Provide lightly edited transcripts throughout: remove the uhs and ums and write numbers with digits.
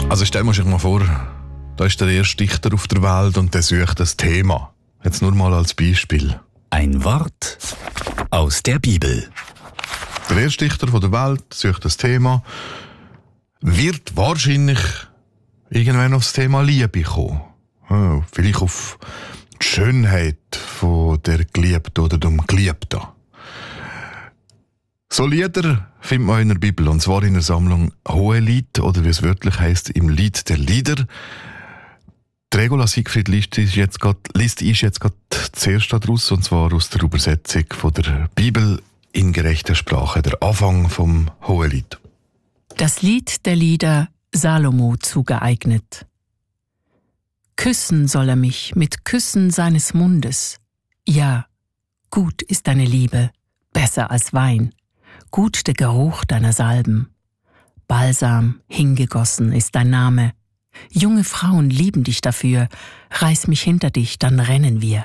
Also stell dir mal vor, da ist der erste Dichter auf der Welt und der sucht das Thema. Jetzt nur mal als Beispiel. Ein Wort aus der Bibel. Der erste Dichter der Welt sucht das Thema, wird wahrscheinlich irgendwann auf das Thema Liebe kommen. Oh, vielleicht auf die Schönheit von der Geliebten oder dem Geliebten. So Lieder findet man in der Bibel, und zwar in der Sammlung Hohelied, oder wie es wörtlich heisst, im Lied der Lieder. Die Regula Siegfried liest jetzt gerade zuerst daraus, und zwar aus der Übersetzung von der Bibel in gerechter Sprache, der Anfang vom Hohelied. Das Lied der Lieder Salomo zugeeignet. Küssen soll er mich mit Küssen seines Mundes. Ja, gut ist deine Liebe, besser als Wein. Gut der Geruch deiner Salben. Balsam, hingegossen ist dein Name. Junge Frauen lieben dich dafür. Reiß mich hinter dich, dann rennen wir.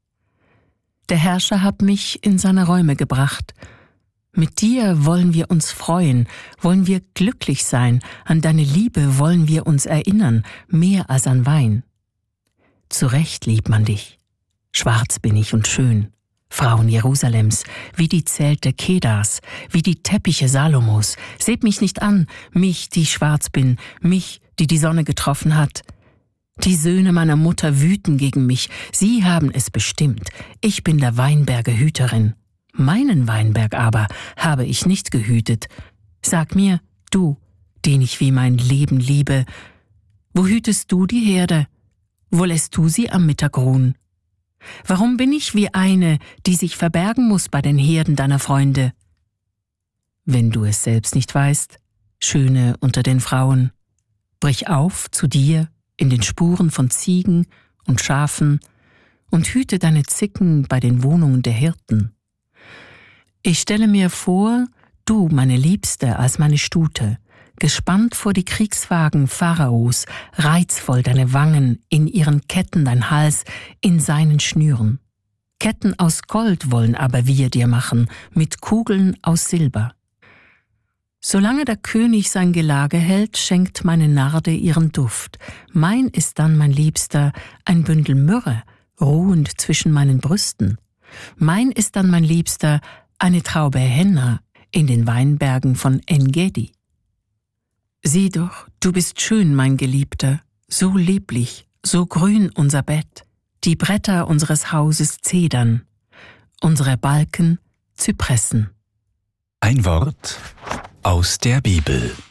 Der Herrscher hat mich in seine Räume gebracht. Mit dir wollen wir uns freuen, wollen wir glücklich sein. An deine Liebe wollen wir uns erinnern, mehr als an Wein. Zu Recht liebt man dich. Schwarz bin ich und schön. Frauen Jerusalems, wie die Zelte Kedars, wie die Teppiche Salomos. Seht mich nicht an, mich, die schwarz bin, mich, die die Sonne getroffen hat. Die Söhne meiner Mutter wüten gegen mich, sie haben es bestimmt. Ich bin der Weinberge Hüterin. Meinen Weinberg aber habe ich nicht gehütet. Sag mir, du, den ich wie mein Leben liebe, wo hütest du die Herde? Wo lässt du sie am Mittag ruhen? Warum bin ich wie eine, die sich verbergen muss bei den Herden deiner Freunde? Wenn du es selbst nicht weißt, Schöne unter den Frauen, brich auf zu dir in den Spuren von Ziegen und Schafen und hüte deine Zicken bei den Wohnungen der Hirten. Ich stelle mir vor, du, meine Liebste, als meine Stute, gespannt vor die Kriegswagen Pharaos, reizvoll deine Wangen, in ihren Ketten dein Hals, in seinen Schnüren. Ketten aus Gold wollen aber wir dir machen, mit Kugeln aus Silber. Solange der König sein Gelage hält, schenkt meine Narde ihren Duft. Mein ist dann, mein Liebster, ein Bündel Myrrhe, ruhend zwischen meinen Brüsten. Mein ist dann, mein Liebster, eine Traube Henna in den Weinbergen von En-Gedi. Sieh doch, du bist schön, mein Geliebter, so lieblich, so grün unser Bett, die Bretter unseres Hauses Zedern, unsere Balken Zypressen. Ein Wort aus der Bibel.